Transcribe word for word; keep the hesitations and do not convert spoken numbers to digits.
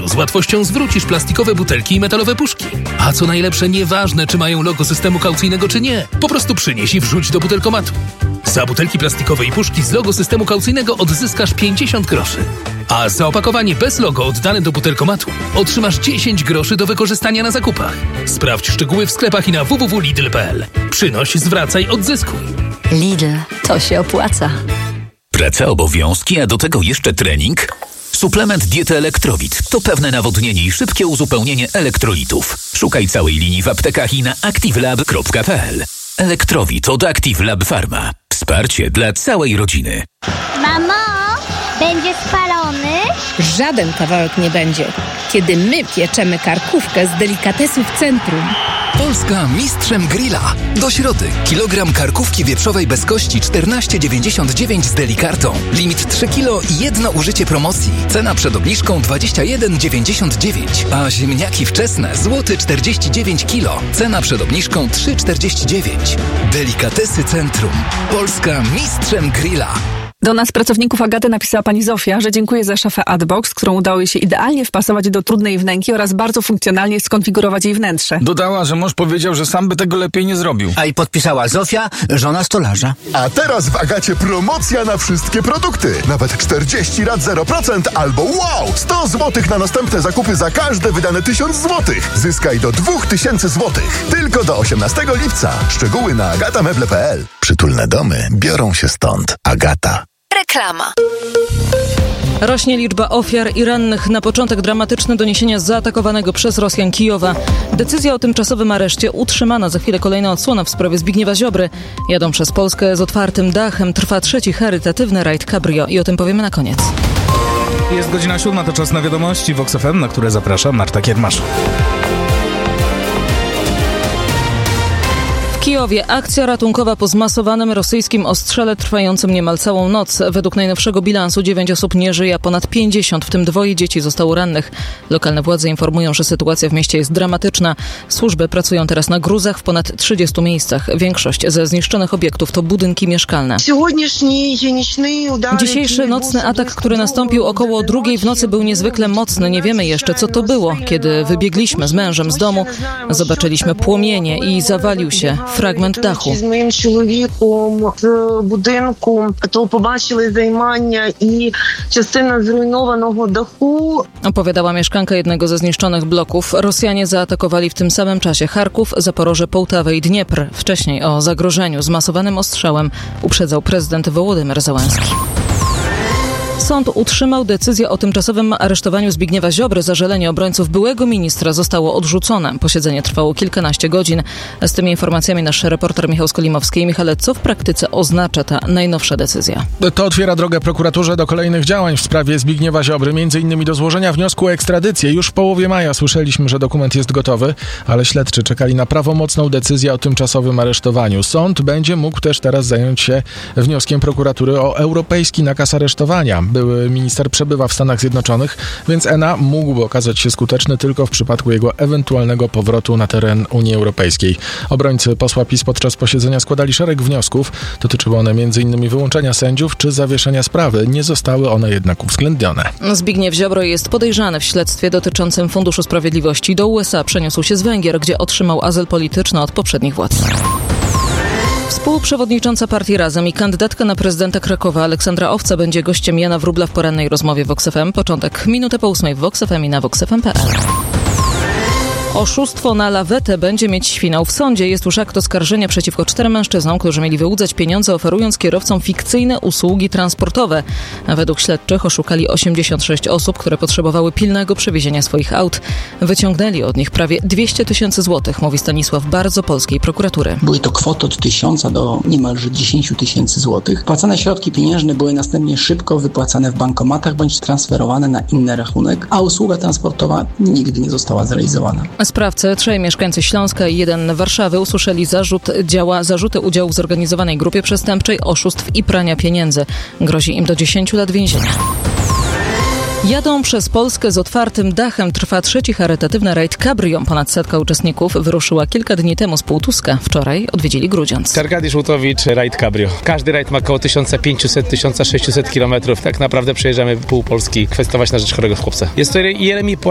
Lidlu z łatwością zwrócisz plastikowe butelki i metalowe puszki. A co najlepsze, nieważne czy mają logo systemu kaucyjnego czy nie. Po prostu przynieś i wrzuć do butelkomatu. Za butelki plastikowe i puszki z logo systemu kaucyjnego odzyskasz pięćdziesiąt groszy. A za opakowanie bez logo oddane do butelkomatu otrzymasz dziesięć groszy do wykorzystania na zakupach. Sprawdź szczegóły w sklepach i na w w w kropka lidl kropka p l. Przynoś, zwracaj, odzyskuj. Lidl, to się opłaca. Praca, obowiązki, a do tego jeszcze trening? Suplement diety Elektrowit to pewne nawodnienie i szybkie uzupełnienie elektrolitów. Szukaj całej linii w aptekach i na activelab kropka p l. Elektrowit od Active Lab Pharma. Wsparcie dla całej rodziny. Mamo, będzie spalony? Żaden kawałek nie będzie, kiedy my pieczemy karkówkę z delikatesów Centrum. Polska mistrzem grilla. Do środy. Kilogram karkówki wieprzowej bez kości czternaście dziewięćdziesiąt dziewięć z delikartą. Limit trzy kilo i jedno użycie promocji. Cena przed obniżką dwadzieścia jeden dziewięćdziesiąt dziewięć. A ziemniaki wczesne złoty czterdzieści dziewięć kilo. Cena przed obniżką trzy czterdzieści dziewięć. Delikatesy Centrum. Polska mistrzem grilla. Do nas, pracowników Agaty, napisała pani Zofia, że dziękuję za szafę Adbox, którą udało jej się idealnie wpasować do trudnej wnęki oraz bardzo funkcjonalnie skonfigurować jej wnętrze. Dodała, że mąż powiedział, że sam by tego lepiej nie zrobił. A i podpisała Zofia, żona stolarza. A teraz w Agacie promocja na wszystkie produkty. Nawet czterdzieści rat zero procent albo wow! sto złotych na następne zakupy za każde wydane tysiąc złotych. Zyskaj do dwa tysiące złotych. Tylko do osiemnastego lipca. Szczegóły na agatameble kropka p l. Przytulne domy biorą się stąd. Agata. Reklama. Rośnie liczba ofiar i rannych. Na początek dramatyczne doniesienia z zaatakowanego przez Rosjan Kijowa. Decyzja o tymczasowym areszcie utrzymana. Za chwilę kolejna odsłona w sprawie Zbigniewa Ziobry. Jadą przez Polskę z otwartym dachem. Trwa trzeci charytatywny rajd Cabrio i o tym powiemy na koniec. Jest godzina siódma, to czas na wiadomości w Vox F M, na które zaprasza Marta Kiermasz. W Kijowie akcja ratunkowa po zmasowanym rosyjskim ostrzale trwającym niemal całą noc. Według najnowszego bilansu dziewięć osób nie żyje, a ponad pięćdziesiąt, w tym dwoje dzieci, zostało rannych. Lokalne władze informują, że sytuacja w mieście jest dramatyczna. Służby pracują teraz na gruzach w ponad trzydziestu miejscach. Większość ze zniszczonych obiektów to budynki mieszkalne. Dzisiejszy nocny atak, który nastąpił około drugiej w nocy, był niezwykle mocny. Nie wiemy jeszcze, co to było. Kiedy wybiegliśmy z mężem z domu, zobaczyliśmy płomienie i zawalił się fragment dachu. Z moim człowiekiem w budynku to побачили zajmania i частина zrujnowanego dachu. Opowiadała mieszkanka jednego ze zniszczonych bloków. Rosjanie zaatakowali w tym samym czasie Charków, Zaporoże, Połtawę i Dniepr. Wcześniej o zagrożeniu zmasowanym ostrzałem uprzedzał prezydent Wołodymyr Zełenski. Sąd utrzymał decyzję o tymczasowym aresztowaniu Zbigniewa Ziobry. Zażalenie obrońców byłego ministra zostało odrzucone. Posiedzenie trwało kilkanaście godzin. Z tymi informacjami nasz reporter Michał Skolimowski. Michale, co w praktyce oznacza ta najnowsza decyzja? To otwiera drogę prokuraturze do kolejnych działań w sprawie Zbigniewa Ziobry, między innymi do złożenia wniosku o ekstradycję. Już w połowie maja słyszeliśmy, że dokument jest gotowy, ale śledczy czekali na prawomocną decyzję o tymczasowym aresztowaniu. Sąd będzie mógł też teraz zająć się wnioskiem prokuratury o europejski nakaz aresztowania. Były minister przebywa w Stanach Zjednoczonych, więc E N A mógłby okazać się skuteczny tylko w przypadku jego ewentualnego powrotu na teren Unii Europejskiej. Obrońcy posła PiS podczas posiedzenia składali szereg wniosków. Dotyczyły one między innymi wyłączenia sędziów czy zawieszenia sprawy. Nie zostały one jednak uwzględnione. Zbigniew Ziobro jest podejrzany w śledztwie dotyczącym Funduszu Sprawiedliwości. Do U S A przeniósł się z Węgier, gdzie otrzymał azyl polityczny od poprzednich władz. Współprzewodnicząca partii Razem i kandydatka na prezydenta Krakowa Aleksandra Owca będzie gościem Jana Wróbla w porannej rozmowie w Vox F M. Początek minutę po ósmej w Vox F M i na vox f m kropka p l. Oszustwo na lawetę będzie mieć finał w sądzie. Jest już akt oskarżenia przeciwko czterem mężczyznom, którzy mieli wyłudzać pieniądze, oferując kierowcom fikcyjne usługi transportowe. Według śledczych oszukali osiemdziesiąt sześć osób, które potrzebowały pilnego przewiezienia swoich aut. Wyciągnęli od nich prawie dwieście tysięcy złotych, mówi Stanisław Bar z polskiej prokuratury. Były to kwoty od tysiąca do niemalże dziesięć tysięcy złotych. Płacone środki pieniężne były następnie szybko wypłacane w bankomatach bądź transferowane na inny rachunek, a usługa transportowa nigdy nie została zrealizowana. Sprawcy, trzej mieszkańcy Śląska i jeden Warszawy, usłyszeli zarzut działa, zarzuty udziału w zorganizowanej grupie przestępczej, oszustw i prania pieniędzy. Grozi im do dziesięciu lat więzienia. Jadą przez Polskę z otwartym dachem. Trwa trzeci charytatywny rajd Cabrio. Ponad setka uczestników wyruszyła kilka dni temu z Półtuska. Wczoraj odwiedzili Grudziądz. Arkadiusz Żółtowicz, rajd Cabrio. Każdy rajd ma około tysiąc pięćset do tysiąc sześćset kilometrów. Tak naprawdę przejeżdżamy pół Polski, kwestować na rzecz chorego chłopca. Jest to Jeremi